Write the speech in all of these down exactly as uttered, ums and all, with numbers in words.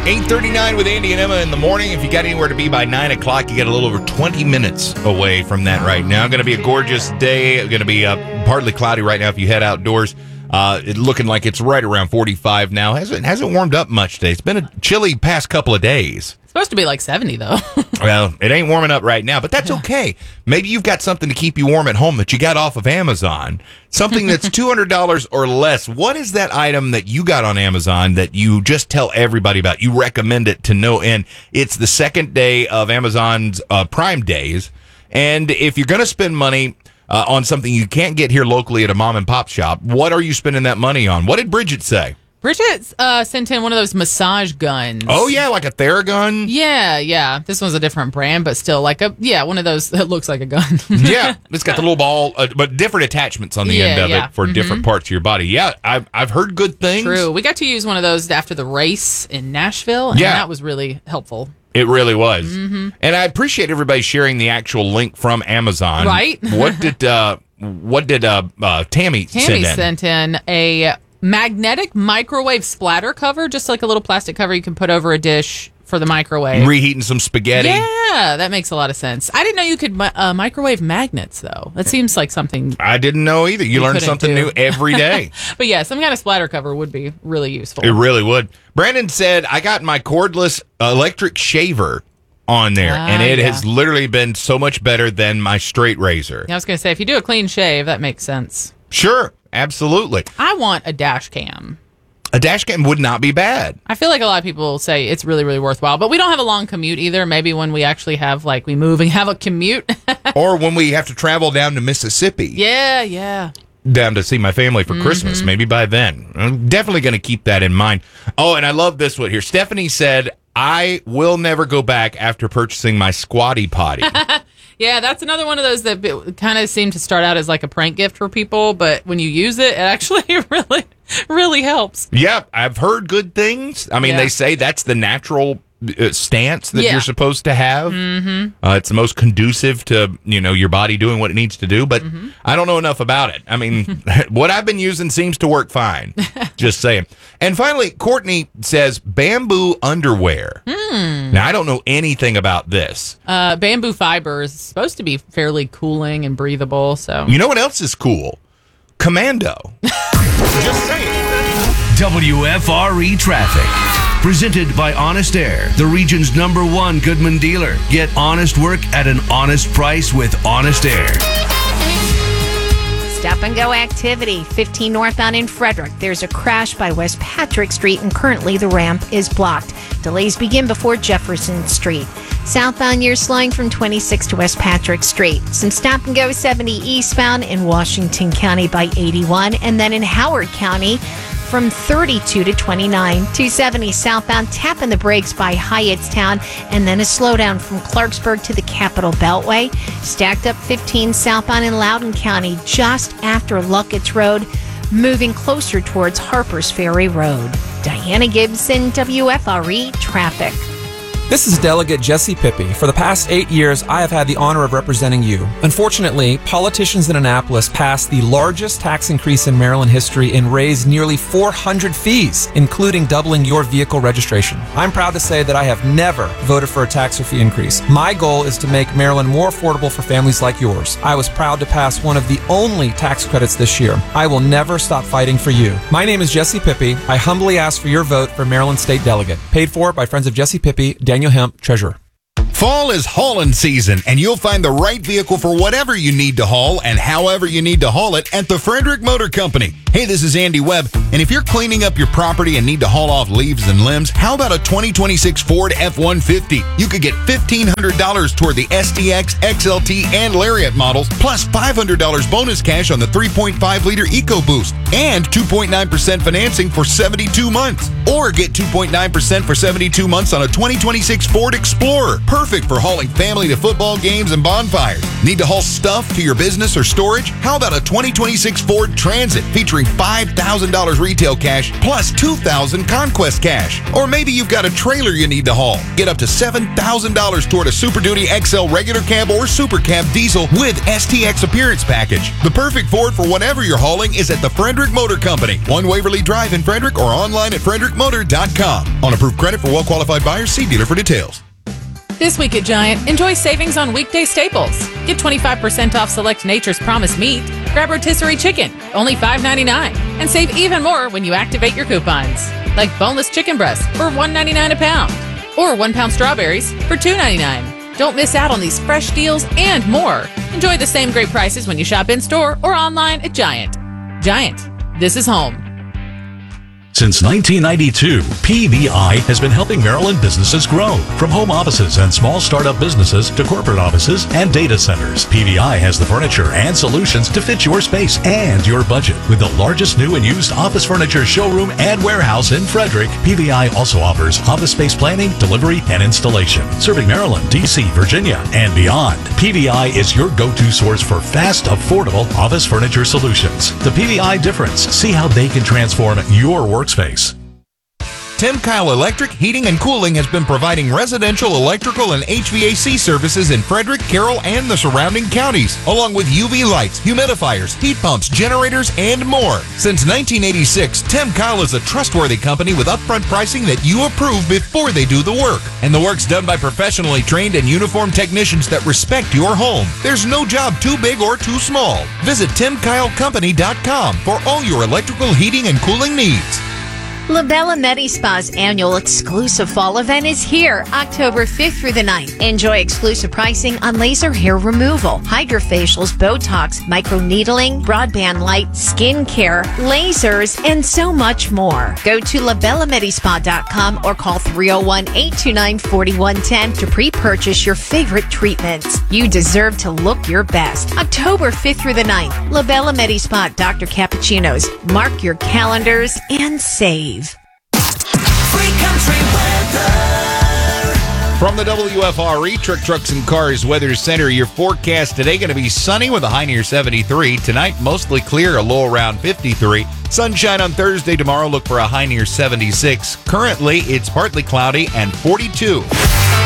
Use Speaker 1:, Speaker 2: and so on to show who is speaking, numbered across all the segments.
Speaker 1: eight thirty-nine with Andy and Emma in the morning. If you got anywhere to be by nine o'clock, you got a little over twenty minutes away from that right now. Going to be a gorgeous day. Going to be uh, partly cloudy right now if you head outdoors. Uh, it looking like it's right around forty-five now. Hasn't hasn't warmed up much today. It's been a chilly past couple of days.
Speaker 2: It's supposed to be like seventy, though.
Speaker 1: Well, it ain't warming up right now, but that's okay. Maybe you've got something to keep you warm at home that you got off of Amazon. Something that's two hundred dollars or less. What is that item that you got on Amazon that you just tell everybody about? You recommend it to no end. It's the second day of Amazon's uh, Prime Days. And if you're going to spend money uh, on something you can't get here locally at a mom and pop shop, what are you spending that money on? What did Bridget say?
Speaker 2: Bridget uh, sent in one of those massage guns.
Speaker 1: Oh, yeah, like a Theragun?
Speaker 2: Yeah, yeah. This one's a different brand, but still like a, yeah, one of those that looks like a gun.
Speaker 1: Yeah, it's got the little ball, uh, but different attachments on the
Speaker 2: yeah,
Speaker 1: end of
Speaker 2: yeah.
Speaker 1: it for mm-hmm. different parts of your body. Yeah, I've, I've heard good things.
Speaker 2: True. We got to use one of those after the race in Nashville, and
Speaker 1: yeah.
Speaker 2: that was really helpful.
Speaker 1: It really was.
Speaker 2: Mm-hmm.
Speaker 1: And I appreciate everybody sharing the actual link from Amazon.
Speaker 2: Right.
Speaker 1: What did uh, what did uh, uh, Tammy,
Speaker 2: Tammy
Speaker 1: send in?
Speaker 2: sent in a magnetic microwave splatter cover, just like a little plastic cover you can put over a dish for the microwave.
Speaker 1: Reheating some spaghetti.
Speaker 2: Yeah, that makes a lot of sense. I didn't know you could uh, microwave magnets, though. That seems like something...
Speaker 1: I didn't know either. You,
Speaker 2: you
Speaker 1: learn something
Speaker 2: do.
Speaker 1: new every day.
Speaker 2: But yeah, some kind of splatter cover would be really useful.
Speaker 1: It really would. Brandon said, I got my cordless electric shaver on there,
Speaker 2: ah,
Speaker 1: and it
Speaker 2: yeah.
Speaker 1: has literally been so much better than my straight razor.
Speaker 2: Yeah, I was going to say, if you do a clean shave, that makes sense.
Speaker 1: Sure, absolutely.
Speaker 2: I want a dash cam.
Speaker 1: A dash cam would not be bad.
Speaker 2: I feel like a lot of people say it's really, really worthwhile, but we don't have a long commute either. Maybe when we actually have, like, we move and have a commute.
Speaker 1: Or when we have to travel down to Mississippi.
Speaker 2: Yeah, yeah.
Speaker 1: Down to see my family for mm-hmm. Christmas. Maybe by then. I'm definitely going to keep that in mind. Oh, and I love this one here. Stephanie said, I will never go back after purchasing my Squatty Potty.
Speaker 2: Yeah, that's another one of those that kind of seem to start out as like a prank gift for people, but when you use it, it actually really, really helps.
Speaker 1: Yeah, I've heard good things. I mean, yeah. they say that's the natural uh, stance that
Speaker 2: yeah.
Speaker 1: you're supposed to have.
Speaker 2: Mm-hmm.
Speaker 1: Uh, it's the most conducive to, you know, your body doing what it needs to do, but mm-hmm. I don't know enough about it. I mean, what I've been using seems to work fine. Just saying. And finally, Courtney says bamboo underwear.
Speaker 2: Mm.
Speaker 1: Now, I don't know anything about this.
Speaker 2: Uh, bamboo fiber is supposed to be fairly cooling and breathable. So
Speaker 1: you know what else is cool? Commando. Just saying.
Speaker 3: W F R E Traffic. Presented by Honest Air, the region's number one Goodman dealer. Get honest work at an honest price with Honest Air.
Speaker 4: Stop and go activity. fifteen northbound in Frederick. There's a crash by West Patrick Street, and currently the ramp is blocked. Delays begin before Jefferson Street. Southbound, you're slowing from twenty-six to West Patrick Street. Some stop and go seventy eastbound in Washington County by eighty-one, and then in Howard County from thirty-two to twenty-nine. two seventy southbound, tapping the brakes by Hyattstown, and then a slowdown from Clarksburg to the Capitol Beltway. Stacked up fifteen southbound in Loudoun County just after Luckett's Road, moving closer towards Harpers Ferry Road. Diana Gibson, W F R E Traffic.
Speaker 5: This is Delegate Jesse Pippi. For the past eight years, I have had the honor of representing you. Unfortunately, politicians in Annapolis passed the largest tax increase in Maryland history and raised nearly four hundred fees, including doubling your vehicle registration. I'm proud to say that I have never voted for a tax or fee increase. My goal is to make Maryland more affordable for families like yours. I was proud to pass one of the only tax credits this year. I will never stop fighting for you. My name is Jesse Pippi. I humbly ask for your vote for Maryland State Delegate. Paid for by Friends of Jesse Pippi, Daniel Hemp, Treasurer.
Speaker 1: Fall is hauling season, and you'll find the right vehicle for whatever you need to haul and however you need to haul it at the Frederick Motor Company. Hey, this is Andy Webb, and if you're cleaning up your property and need to haul off leaves and limbs, how about a twenty twenty-six Ford F one fifty? You could get fifteen hundred dollars toward the S T X, X L T, and Lariat models, plus five hundred dollars bonus cash on the three point five liter EcoBoost, and two point nine percent financing for seventy-two months. Or get two point nine percent for seventy-two months on a twenty twenty-six Ford Explorer. Perfect for hauling family to football games and bonfires. Need to haul stuff to your business or storage? How about a twenty twenty-six Ford Transit featuring five thousand dollars retail cash plus two thousand dollars Conquest cash? Or maybe you've got a trailer you need to haul. Get up to seven thousand dollars toward a Super Duty X L regular cab or Super Cab diesel with S T X appearance package. The perfect Ford for whatever you're hauling is at the Frederick Motor Company. One Waverly Drive in Frederick or online at frederick frederick motor dot com. On approved credit for well-qualified buyers, see dealer for details.
Speaker 2: This week at Giant, enjoy savings on weekday staples. Get twenty-five percent off select Nature's Promise meat. Grab rotisserie chicken, only five ninety-nine. And save even more when you activate your coupons. Like boneless chicken breasts for one ninety-nine a pound. Or one pound strawberries for two ninety-nine. Don't miss out on these fresh deals and more. Enjoy the same great prices when you shop in-store or online at Giant. Giant, this is home.
Speaker 6: Since nineteen ninety-two, P V I has been helping Maryland businesses grow. From home offices and small startup businesses to corporate offices and data centers, P V I has the furniture and solutions to fit your space and your budget. With the largest new and used office furniture showroom and warehouse in Frederick, P V I also offers office space planning, delivery, and installation. Serving Maryland, D C, Virginia, and beyond, P V I is your go-to source for fast, affordable office furniture solutions. The P V I difference. See how they can transform your work space.
Speaker 1: Tim Kyle Electric Heating and Cooling has been providing residential electrical and H V A C services in Frederick, Carroll, and the surrounding counties, along with U V lights, humidifiers, heat pumps, generators, and more. Since nineteen eighty-six, Tim Kyle is a trustworthy company with upfront pricing that you approve before they do the work. And the work's done by professionally trained and uniformed technicians that respect your home. There's no job too big or too small. Visit tim kyle company dot com for all your electrical heating and cooling needs.
Speaker 4: La Bella Medi Spa's annual exclusive fall event is here, October fifth through the ninth. Enjoy exclusive pricing on laser hair removal, hydrofacials, Botox, microneedling, broadband light, skin care, lasers, and so much more. Go to la bella medi spa dot com or call three oh one, eight two nine, four one one zero to pre-purchase your favorite treatments. You deserve to look your best. October fifth through the ninth, La Bella Medi Spa, Doctor Cappuccino's. Mark your calendars and save.
Speaker 7: Free country weather.
Speaker 1: From the W F R E Truck Trucks and Cars Weather Center, your forecast today going to be sunny with a high near seventy-three. Tonight, mostly clear, a low around fifty-three. Sunshine on Thursday. Tomorrow, look for a high near seventy-six. Currently, it's partly cloudy and forty-two.
Speaker 7: W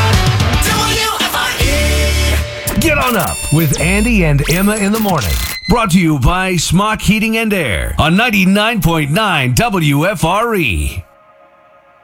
Speaker 7: F R E.
Speaker 3: Get on up with Andy and Emma in the morning. Brought to you by Smock Heating and Air on ninety-nine point nine W F R E.